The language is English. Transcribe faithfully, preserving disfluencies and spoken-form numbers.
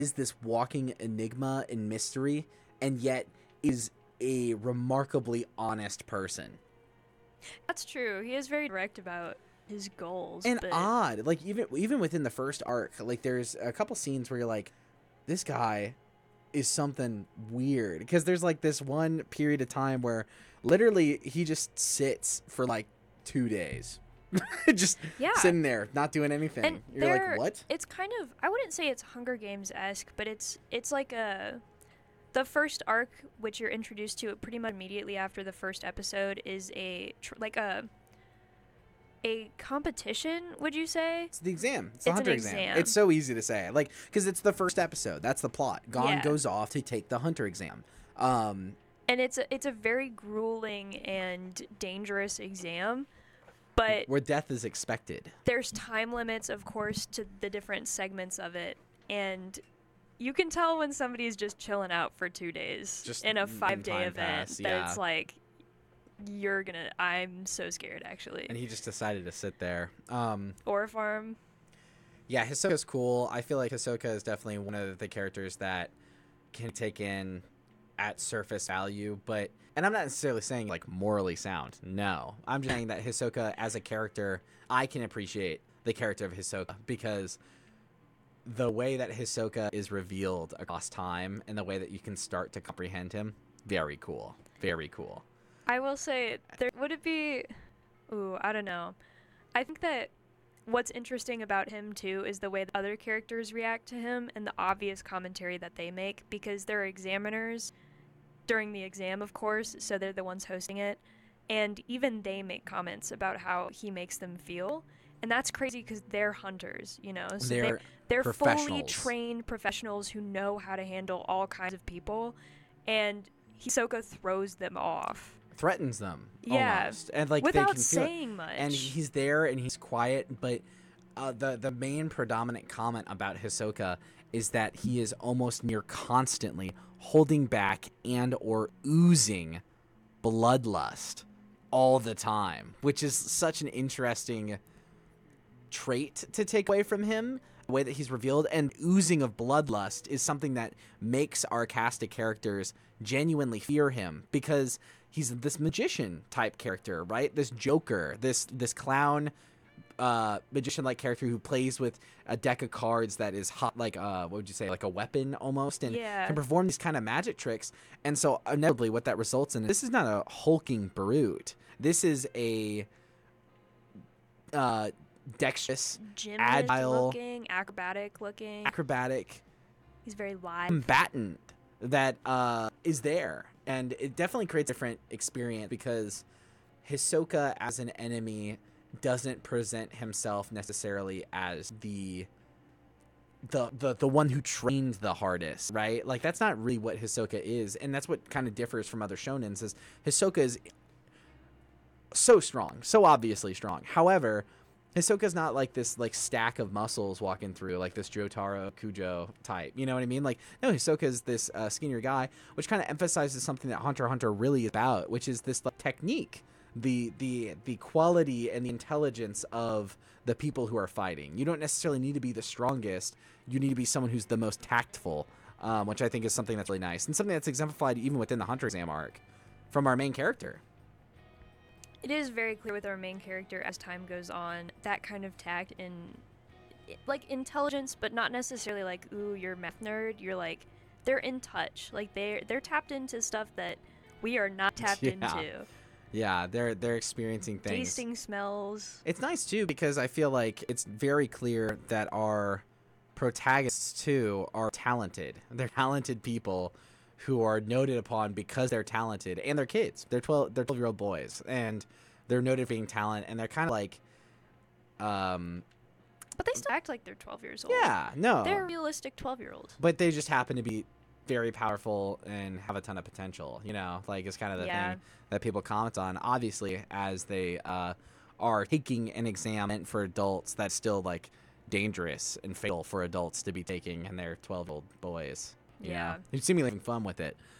is this walking enigma and mystery, and yet is a remarkably honest person. That's true. He is very direct about his goals. And but... odd. Like, even even within the first arc, like, there's a couple scenes where you're like, this guy is something weird. Because there's, like, this one period of time where literally he just sits for, like, two days. just yeah. sitting there, not doing anything. And you're like, what? It's kind of, I wouldn't say it's Hunger Games-esque, but it's it's like a... The first arc, which you're introduced to pretty much immediately after the first episode, is a tr- like a a competition. Would you say? It's the exam. It's the it's hunter an exam. exam. It's so easy to say, like, because it's the first episode. That's the plot. Gon yeah. goes off to take the hunter exam. Um, and it's a, it's a very grueling and dangerous exam, but where death is expected. There's time limits, of course, to the different segments of it, and you can tell when somebody's just chilling out for two days just in a five-day event pass, that yeah. it's like, you're gonna... I'm so scared, actually. And he just decided to sit there. Um, Ore farm. Yeah, Hisoka's cool. I feel like Hisoka is definitely one of the characters that can take in at surface value, but... And I'm not necessarily saying, like, morally sound. No. I'm just saying that Hisoka, as a character, I can appreciate the character of Hisoka, because... the way that Hisoka is revealed across time and the way that you can start to comprehend him, very cool. Very cool. I will say, there would it be... Ooh, I don't know. I think that what's interesting about him, too, is the way that other characters react to him and the obvious commentary that they make, because they're examiners during the exam, of course, so they're the ones hosting it, and even they make comments about how he makes them feel. And that's crazy because they're hunters, you know? So they're they're, they're fully professionals. trained professionals who know how to handle all kinds of people. And Hisoka throws them off. Threatens them, yeah, almost. And, like, without they can feel saying it. much. And he's there and he's quiet, but uh, the, the main predominant comment about Hisoka is that he is almost near constantly holding back and or oozing bloodlust all the time, which is such an interesting... trait to take away from him, the way that he's revealed. And oozing of bloodlust is something that makes our cast of characters genuinely fear him, because he's this magician type character, right? This joker, this this clown uh magician like character who plays with a deck of cards that is hot, like uh what would you say, like a weapon almost, and yeah. can perform these kind of magic tricks. And so inevitably what that results in, this is not a hulking brute, this is a uh dexterous, Gymnast agile looking, acrobatic looking. acrobatic He's very live. combatant that uh is there, and it definitely creates a different experience, because Hisoka as an enemy doesn't present himself necessarily as the the the the one who trained the hardest, right? Like, that's not really what Hisoka is, and that's what kind of differs from other shonens, is Hisoka is so strong, so obviously strong. However, Hisoka's not like this like stack of muscles walking through, like this Jotaro Kujo type. You know what I mean? Like, no, Hisoka's this uh, skinnier guy, which kind of emphasizes something that Hunter x Hunter really is about, which is this like, technique, the the the quality and the intelligence of the people who are fighting. You don't necessarily need to be the strongest. You need to be someone who's the most tactful, um, which I think is something that's really nice, and something that's exemplified even within the Hunter exam arc from our main character. It is very clear with our main character as time goes on, that kind of tact and like intelligence, but not necessarily like, ooh, you're a math nerd. You're like, they're in touch. Like they're they're tapped into stuff that we are not tapped yeah. into. Yeah, they're they're experiencing things. Tasting smells. It's nice too, because I feel like it's very clear that our protagonists too are talented. They're talented people who are noted upon because they're talented, and they're kids. They're twelve. They're twelve-year-old boys, and they're noted for being talent. And they're kind of like, um, but they still act like they're twelve years old. Yeah, no, they're realistic twelve-year-olds. But they just happen to be very powerful and have a ton of potential. You know, like it's kind of the yeah. thing that people comment on. Obviously, as they uh, are taking an exam meant for adults, that's still like dangerous and fatal for adults to be taking, and they're twelve-year-old boys. You yeah, know? They seem to be having fun with it.